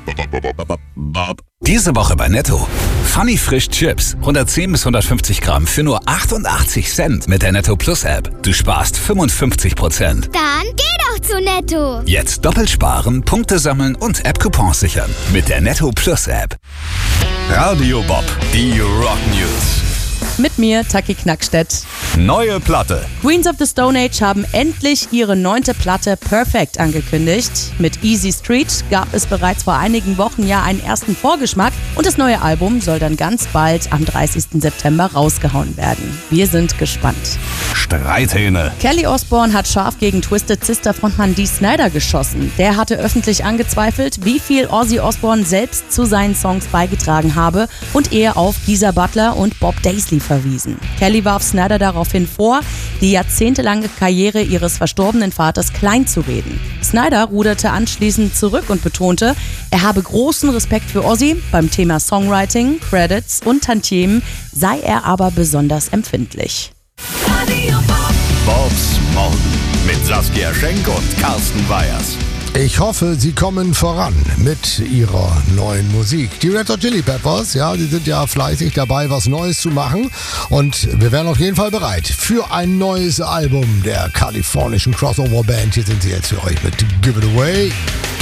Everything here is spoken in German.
Diese Woche bei Netto. Funny Frisch Chips. 110 bis 150 Gramm für nur 88 Cent mit der Netto Plus App. Du sparst 55%. Dann geh doch zu Netto. Jetzt doppelt sparen, Punkte sammeln und App-Coupons sichern. Mit der Netto Plus App. Radio Bob, die Rock News. Mit mir, Taki Knackstedt. Neue Platte. Queens of the Stone Age haben endlich ihre 9. Platte Perfect angekündigt. Mit Easy Street gab es bereits vor einigen Wochen ja einen ersten Vorgeschmack und das neue Album soll dann ganz bald am 30. September rausgehauen werden. Wir sind gespannt. Streithähne. Kelly Osbourne hat scharf gegen Twisted Sister Frontmann Dee Snider geschossen. Der hatte öffentlich angezweifelt, wie viel Ozzy Osbourne selbst zu seinen Songs beigetragen habe und eher auf Geezer Butler und Bob Daisley verwiesen. Kelly warf Snider daraufhin vor, die jahrzehntelange Karriere ihres verstorbenen Vaters kleinzureden. Snider ruderte anschließend zurück und betonte, er habe großen Respekt für Ozzy, beim Thema Songwriting, Credits und Tantiemen sei er aber besonders empfindlich. Bobs Morgen mit Saskia Schenk und Carsten Weyers. Ich hoffe, Sie kommen voran mit Ihrer neuen Musik. Die Red Hot Chili Peppers, ja, die sind ja fleißig dabei, was Neues zu machen. Und wir wären auf jeden Fall bereit für ein neues Album der kalifornischen Crossover-Band. Hier sind sie jetzt für euch mit Give It Away.